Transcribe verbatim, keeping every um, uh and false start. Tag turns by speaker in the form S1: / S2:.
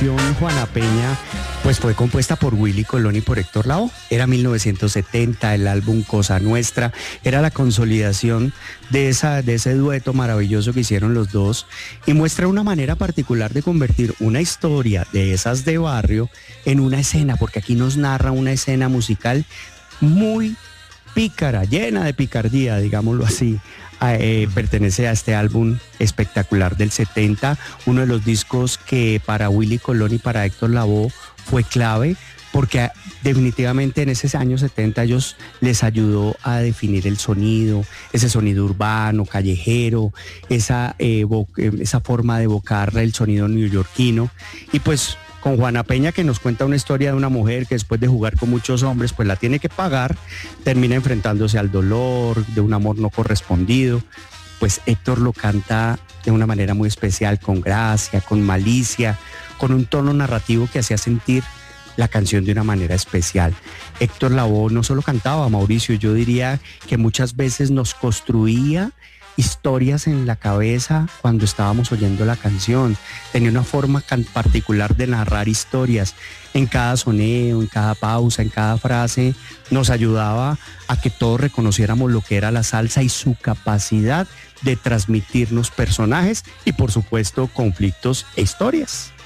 S1: Juana Peña, pues fue compuesta por Willy Colón y por Héctor Lavoe. Era mil novecientos setenta, el álbum Cosa Nuestra, era la consolidación de, esa, de ese dueto maravilloso que hicieron los dos y muestra una manera particular de convertir una historia de esas de barrio en una escena, porque aquí nos narra una escena musical muy pícara, llena de picardía, digámoslo así. Eh, pertenece a este álbum espectacular del setenta, uno de los discos que para Willy Colón y para Héctor Lavoe fue clave, porque definitivamente en ese año setenta ellos les ayudó a definir el sonido, ese sonido urbano, callejero, esa, eh, esa forma de evocar el sonido neoyorquino, y pues con Juana Peña, que nos cuenta una historia de una mujer que después de jugar con muchos hombres, pues la tiene que pagar, termina enfrentándose al dolor de un amor no correspondido. Pues Héctor lo canta de una manera muy especial, con gracia, con malicia, con un tono narrativo que hacía sentir la canción de una manera especial. Héctor Lavoe no solo cantaba, Mauricio, yo diría que muchas veces nos construía historias en la cabeza cuando estábamos oyendo la canción. Tenía una forma particular de narrar historias. En cada soneo, en cada pausa, en cada frase, nos ayudaba a que todos reconociéramos lo que era la salsa y su capacidad de transmitirnos personajes y, por supuesto, conflictos e historias.